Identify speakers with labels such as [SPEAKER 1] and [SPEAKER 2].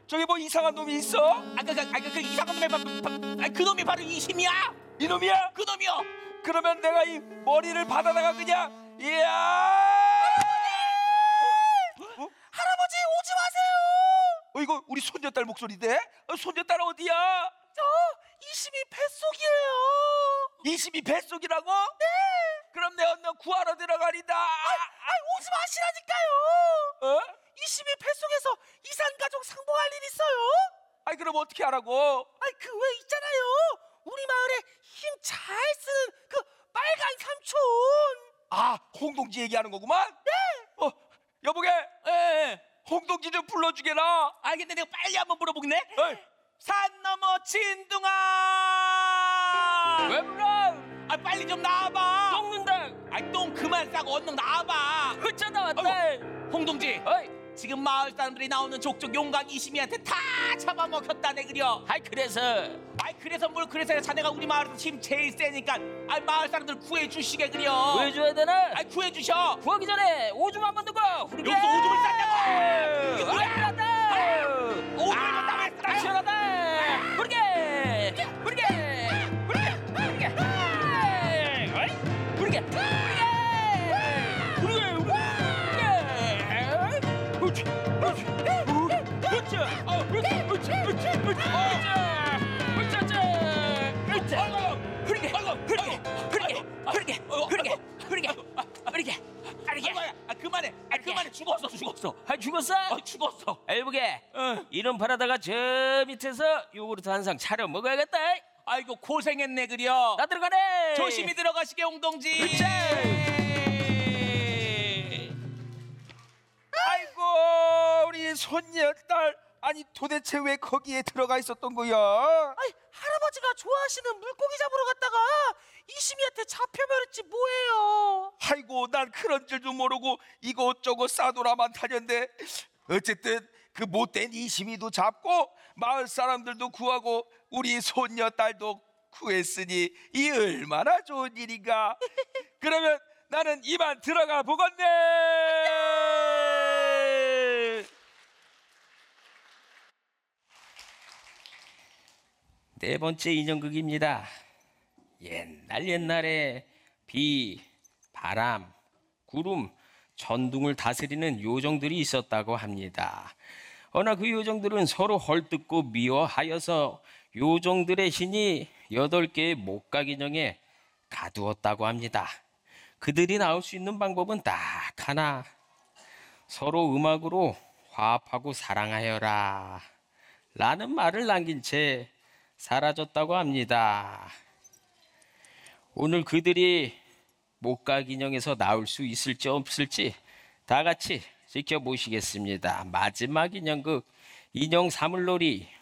[SPEAKER 1] 저기 뭐 이상한 놈이 있어?
[SPEAKER 2] 그 이상한 놈이 그 놈이 바로 이심이야.
[SPEAKER 1] 이놈이야?
[SPEAKER 2] 그 놈이요.
[SPEAKER 1] 그러면 내가 이 머리를 받아다가 그냥 이야!
[SPEAKER 2] 할아버지 오지 마세요.
[SPEAKER 1] 이거 우리 손녀딸 목소리인데? 손녀딸 어디야?
[SPEAKER 2] 저 이심이 뱃속이에요.
[SPEAKER 1] 이심이 뱃속이라고? 네. 그럼 내 언녀 구하러 들어가리다.
[SPEAKER 2] 오지 마시라니까요.
[SPEAKER 1] 어?
[SPEAKER 2] 이심이 뱃속에서 이산가족 상봉할 일 있어요.
[SPEAKER 1] 그럼 어떻게 하라고?
[SPEAKER 2] 그 왜 있잖아요. 우리 마을에 힘 잘 쓰는 그 빨간 삼촌.
[SPEAKER 1] 홍동지 얘기하는 거구만? 네. 여보게.
[SPEAKER 2] 예.
[SPEAKER 1] 홍동지 좀 불러주게라.
[SPEAKER 2] 알겠네. 내가 빨리 한번 물어보겠네.
[SPEAKER 1] 어이.
[SPEAKER 2] 산 넘어 진둥아.
[SPEAKER 1] 왜 불러?
[SPEAKER 2] 빨리 좀 나와봐.
[SPEAKER 1] 똥는다.
[SPEAKER 2] 똥 그만 싸고 얼른 나와봐.
[SPEAKER 1] 흩자 나왔다.
[SPEAKER 2] 홍동지.
[SPEAKER 1] 어이.
[SPEAKER 2] 지금 마을 사람들이 나오는 족족 용광 이심이한테 다 잡아먹혔다네 그려. 그래서 뭘 그래서 자네가 우리 마을에서 힘 제일 세니까 마을 사람들 구해주시게 그려.
[SPEAKER 1] 구해줘야 되나?
[SPEAKER 2] 구해주셔.
[SPEAKER 1] 구하기 전에 오줌 한번 두고 후르게.
[SPEAKER 2] 여기서 오줌을 쌌냐고. 이게 뭐야?
[SPEAKER 1] 시원하다.
[SPEAKER 2] 오줌을 쌌다고 했어.
[SPEAKER 1] 시원하다. 후르게. 후르게. 후르게. 후르게. 후르게.
[SPEAKER 2] 그만해. 죽었어.
[SPEAKER 1] 죽었어?
[SPEAKER 2] 죽었어.
[SPEAKER 1] 알보게. 이름 팔아다가 저 밑에서 요구르트 한 상 차려 먹어야겠다.
[SPEAKER 2] 아이고 고생했네 그려.
[SPEAKER 1] 나 들어가네.
[SPEAKER 2] 조심히 들어가시게 홍동지.
[SPEAKER 1] 아이고 우리 손녀딸. 아니 도대체 왜 거기에 들어가 있었던 거야?
[SPEAKER 2] 할아버지가 좋아하시는 물고기 잡으러 갔다가 이심이한테 잡혀버렸지 뭐예요.
[SPEAKER 1] 아이고 난 그런 줄도 모르고 이곳저곳 싸돌아만 다녔는데 어쨌든 그 못된 이심이도 잡고 마을 사람들도 구하고 우리 손녀딸도 구했으니 이 얼마나 좋은 일인가. 그러면 나는 이만 들어가 보겠네. 네 번째 인형극입니다. 옛날에 비, 바람, 구름, 전둥을 다스리는 요정들이 있었다고 합니다. 허나 그 요정들은 서로 헐뜯고 미워하여서 요정들의 신이 8개의 목각 인형에 가두었다고 합니다. 그들이 나올 수 있는 방법은 딱 하나. 서로 음악으로 화합하고 사랑하여라 라는 말을 남긴 채 사라졌다고 합니다. 오늘 그들이 목각 인형에서 나올 수 있을지 없을지 다 같이 지켜보시겠습니다. 마지막 인형극 인형 사물놀이